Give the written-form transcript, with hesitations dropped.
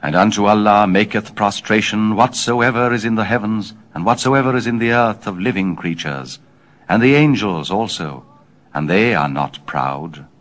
And unto Allah maketh prostration whatsoever is in the heavens, and whatsoever is in the earth of living creatures, and the angels also, and they are not proud.